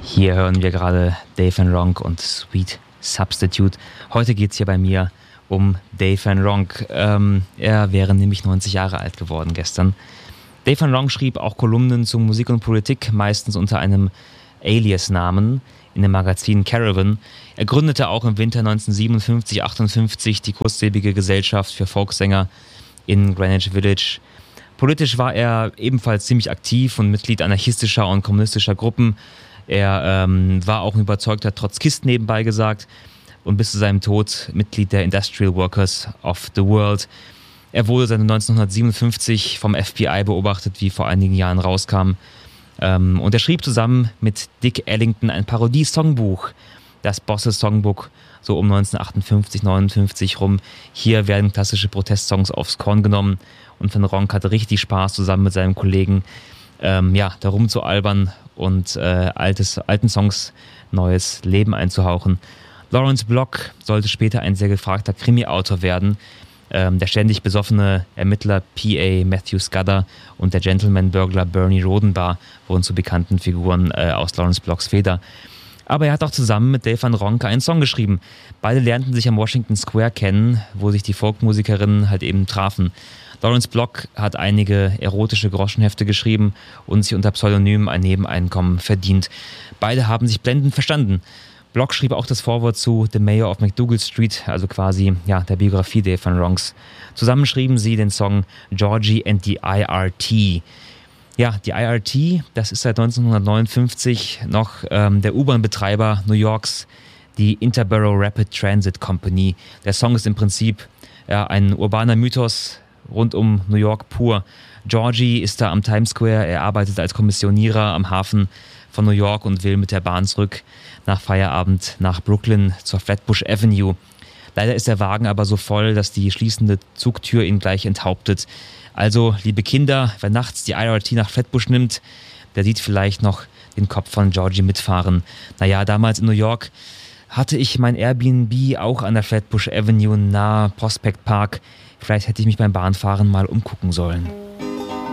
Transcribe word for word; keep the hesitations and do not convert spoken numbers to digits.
Hier hören wir gerade Dave and Ronk und Sweet Substitute. Heute geht es hier bei mir um Dave and Ronk. Ähm, er wäre nämlich neunzig Jahre alt geworden gestern. Dave and Ronk schrieb auch Kolumnen zu Musik und Politik, meistens unter einem Alias-Namen in dem Magazin Caravan. Er gründete auch im Winter neunzehnhundertsiebenundfünfzig achtundfünfzig die kurzlebige Gesellschaft für Volkssänger in Greenwich Village. Politisch war er ebenfalls ziemlich aktiv und Mitglied anarchistischer und kommunistischer Gruppen. Er ähm, war auch ein überzeugter Trotzkist nebenbei gesagt und bis zu seinem Tod Mitglied der Industrial Workers of the World. Er wurde seit neunzehnhundertsiebenundfünfzig vom F B I beobachtet, wie vor einigen Jahren rauskam. Ähm, und er schrieb zusammen mit Dick Ellington ein Parodie-Songbuch, das Bosses Songbook, so um neunzehnhundertachtundfünfzig, neunundfünfzig rum. Hier werden klassische Protestsongs aufs Korn genommen und Van Ronk hatte richtig Spaß, zusammen mit seinem Kollegen ähm, ja, darum zu albern und äh, altes, alten Songs neues Leben einzuhauchen. Lawrence Block sollte später ein sehr gefragter Krimi-Autor werden. Ähm, der ständig besoffene Ermittler P A Matthew Scudder und der Gentleman-Burglar Bernie Rodenbar wurden zu bekannten Figuren äh, aus Lawrence Blocks Feder. Aber er hat auch zusammen mit Dave Van Ronk einen Song geschrieben. Beide lernten sich am Washington Square kennen, wo sich die Folkmusikerinnen halt eben trafen. Lawrence Block hat einige erotische Groschenhefte geschrieben und sich unter Pseudonym ein Nebeneinkommen verdient. Beide haben sich blendend verstanden. Block schrieb auch das Vorwort zu The Mayor of McDougal Street, also quasi ja, der Biografie Dave Van Ronks. Zusammen schrieben sie den Song Georgie and the I R T. Ja, die I R T, das ist seit neunzehnhundertneunundfünfzig noch ähm, der U-Bahn-Betreiber New Yorks, die Interborough Rapid Transit Company. Der Song ist im Prinzip ja, ein urbaner Mythos rund um New York pur. Georgie ist da am Times Square, er arbeitet als Kommissionierer am Hafen von New York und will mit der Bahn zurück nach Feierabend nach Brooklyn zur Flatbush Avenue. Leider ist der Wagen aber so voll, dass die schließende Zugtür ihn gleich enthauptet. Also, liebe Kinder, wer nachts die I R T nach Flatbush nimmt, der sieht vielleicht noch den Kopf von Georgie mitfahren. Naja, damals in New York hatte ich mein Airbnb auch an der Flatbush Avenue nahe Prospect Park. Vielleicht hätte ich mich beim Bahnfahren mal umgucken sollen.